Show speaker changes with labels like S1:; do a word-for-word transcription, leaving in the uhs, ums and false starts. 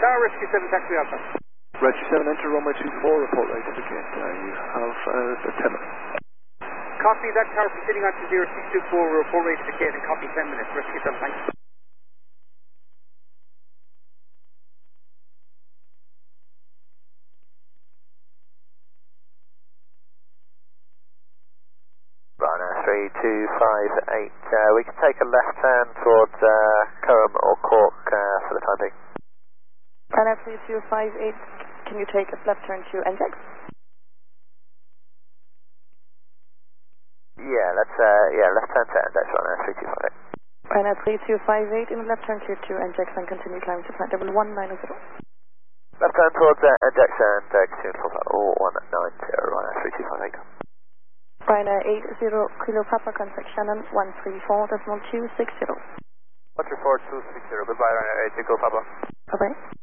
S1: Tower, Rescue seven, taxi Alpha.
S2: Rescue seven, enter runway two four, report rate indicate. Uh, you have uh, ten minutes.
S1: Copy that, Tower, proceeding on to zero six two four, report rate indicate, and copy ten minutes. Rescue seven, thanks.
S3: Ryanair three two five eight, uh, we can take a left turn towards uh, Coram or Cork uh, for the time being.
S4: Ryanair three two five eight, can you take a left turn to N J A X?
S3: Yeah, let's, uh, yeah, left turn to N J A X, Ryanair three two five eight.
S4: Ryanair three two five eight, in the left turn clear to N J A X and continue climbing to flight level one nine zero.
S3: Left turn towards uh, N J A X and uh, continue to full one nine zero, Ryanair three two five eight.
S4: Ryanair eight zero, Kilo Papa, contact Shannon one three four decimal two six zero.
S3: one three four two six zero, goodbye Ryanair eight zero, Papa.
S4: Bye-bye.